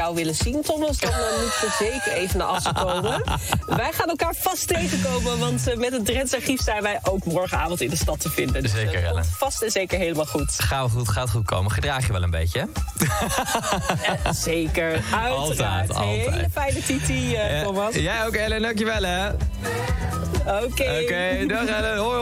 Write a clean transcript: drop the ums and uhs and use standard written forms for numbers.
jou willen zien, Thomas... dan moet je zeker even naar Assen komen. Wij gaan elkaar vast tegenkomen... want met het Drents Archief zijn wij ook morgenavond in de stad te vinden. Dus zeker, Ellen. Vast en zeker helemaal goed. Gaat goed komen. Gedraag je wel een beetje, hè? Zeker, uiteraard. Altijd. Hele fijne Titi, Thomas. Jij ook, Ellen. Dankjewel, hè? Oké. Dag, Ellen. Hoi.